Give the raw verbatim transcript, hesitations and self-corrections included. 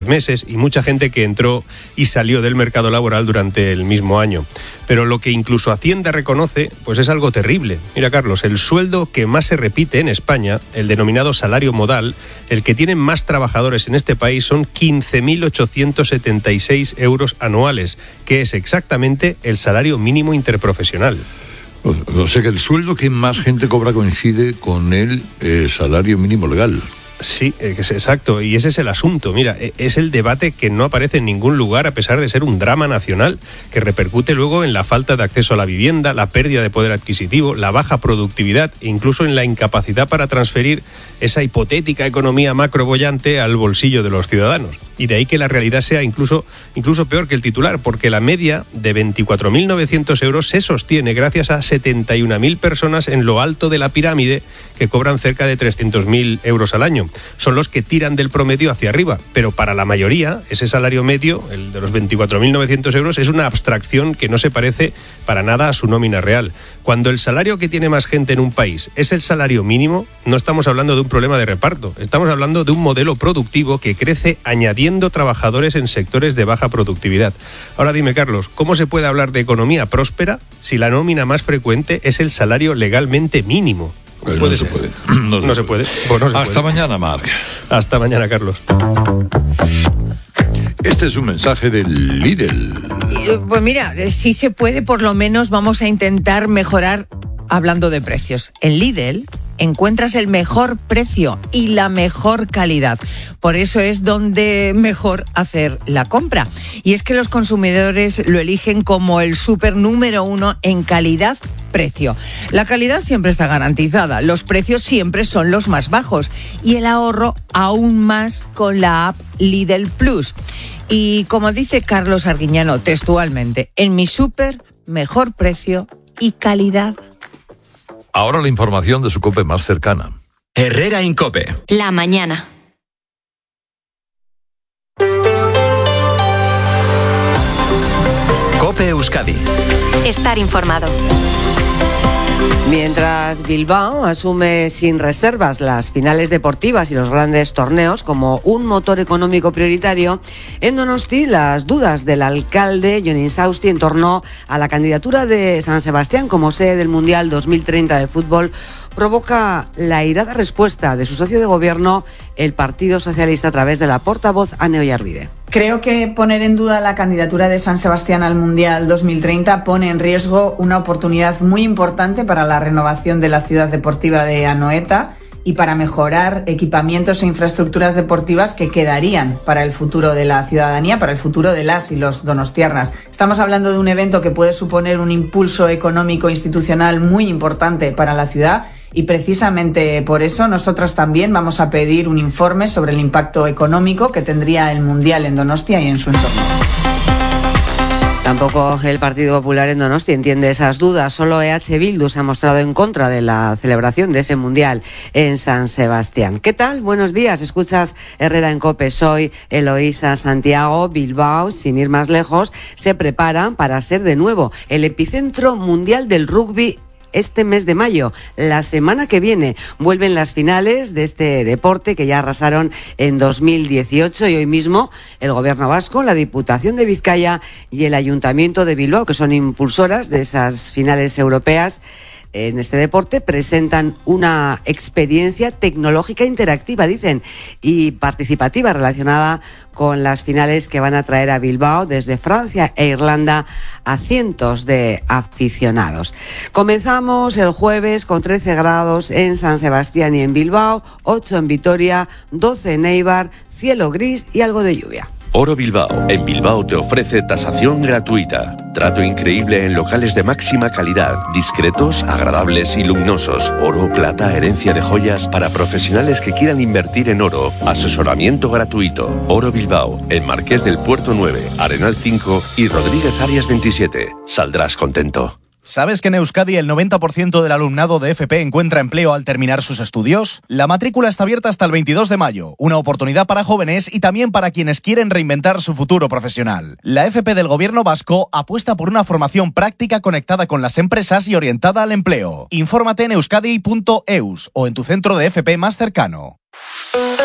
meses y mucha gente que entró y salió del mercado laboral durante el mismo año. Pero lo que incluso Hacienda reconoce, pues es algo terrible. Mira, Carlos, el sueldo que más se repite en España, el denominado salario modal, el que tienen más trabajadores en este país, son quince mil ochocientos setenta y seis euros anuales, que es exactamente el salario mínimo interprofesional. O, o sea que el sueldo que más gente cobra coincide con el eh, salario mínimo legal. Sí, es exacto, y ese es el asunto. Mira, es el debate que no aparece en ningún lugar a pesar de ser un drama nacional que repercute luego en la falta de acceso a la vivienda, la pérdida de poder adquisitivo, la baja productividad e incluso en la incapacidad para transferir esa hipotética economía macroboyante al bolsillo de los ciudadanos. Y de ahí que la realidad sea incluso, incluso peor que el titular, porque la media de veinticuatro mil novecientos euros se sostiene gracias a setenta y una mil personas en lo alto de la pirámide que cobran cerca de trescientos mil euros al año. Son los que tiran del promedio hacia arriba, pero para la mayoría ese salario medio, el de los veinticuatro mil novecientos euros, es una abstracción que no se parece para nada a su nómina real. Cuando el salario que tiene más gente en un país es el salario mínimo, no estamos hablando de un problema de reparto, estamos hablando de un modelo productivo que crece añadiendo trabajadores en sectores de baja productividad. Ahora dime, Carlos, ¿cómo se puede hablar de economía próspera si la nómina más frecuente es el salario legalmente mínimo? Pues no, se puede. no, se no se puede. Pues no se Hasta puede. mañana, Marc. Hasta mañana, Carlos. Este es un mensaje del Lidl. Pues mira, si se puede, por lo menos vamos a intentar mejorar hablando de precios. En Lidl encuentras el mejor precio y la mejor calidad. Por eso es donde mejor hacer la compra. Y es que los consumidores lo eligen como el súper número uno en calidad-precio. La calidad siempre está garantizada, los precios siempre son los más bajos y el ahorro aún más con la app Lidl Plus. Y como dice Carlos Arguiñano textualmente, en mi súper, mejor precio y calidad. Ahora la información de su COPE más cercana. Herrera Incope. La mañana. COPE Euskadi. Estar informado. Mientras Bilbao asume sin reservas las finales deportivas y los grandes torneos como un motor económico prioritario, en Donosti las dudas del alcalde Jon Insausti en torno a la candidatura de San Sebastián como sede del Mundial dos mil treinta de fútbol provoca la airada respuesta de su socio de gobierno, el Partido Socialista, a través de la portavoz Ane Oyarbide. Creo que poner en duda la candidatura de San Sebastián al Mundial dos mil treinta pone en riesgo una oportunidad muy importante para la renovación de la ciudad deportiva de Anoeta y para mejorar equipamientos e infraestructuras deportivas que quedarían para el futuro de la ciudadanía, para el futuro de las y los donostiarras. Estamos hablando de un evento que puede suponer un impulso económico e institucional muy importante para la ciudad. Y precisamente por eso nosotros también vamos a pedir un informe sobre el impacto económico que tendría el Mundial en Donostia y en su entorno. Tampoco el Partido Popular en Donosti entiende esas dudas. Solo E H Bildu se ha mostrado en contra de la celebración de ese Mundial en San Sebastián. ¿Qué tal? Buenos días. Escuchas Herrera en COPE. Soy Eloísa Santiago. Bilbao, sin ir más lejos, se prepara para ser de nuevo el epicentro mundial del rugby este mes de mayo. La semana que viene vuelven las finales de este deporte que ya arrasaron en dos mil dieciocho y hoy mismo el Gobierno vasco, la Diputación de Vizcaya y el Ayuntamiento de Bilbao, que son impulsoras de esas finales europeas en este deporte, presentan una experiencia tecnológica interactiva, dicen, y participativa relacionada con las finales que van a traer a Bilbao desde Francia e Irlanda a cientos de aficionados. Comenzamos el jueves con trece grados en San Sebastián y en Bilbao, ocho en Vitoria, doce en Eibar, cielo gris y algo de lluvia. Oro Bilbao. En Bilbao te ofrece tasación gratuita. Trato increíble en locales de máxima calidad, discretos, agradables y luminosos. Oro, plata, herencia de joyas para profesionales que quieran invertir en oro. Asesoramiento gratuito. Oro Bilbao. En Marqués del Puerto nueve, Arenal cinco y Rodríguez Arias veintisiete. Saldrás contento. ¿Sabes que en Euskadi el noventa por ciento del alumnado de F P encuentra empleo al terminar sus estudios? La matrícula está abierta hasta el veintidós de mayo, una oportunidad para jóvenes y también para quienes quieren reinventar su futuro profesional. La F P del Gobierno vasco apuesta por una formación práctica conectada con las empresas y orientada al empleo. Infórmate en euskadi punto eus o en tu centro de F P más cercano.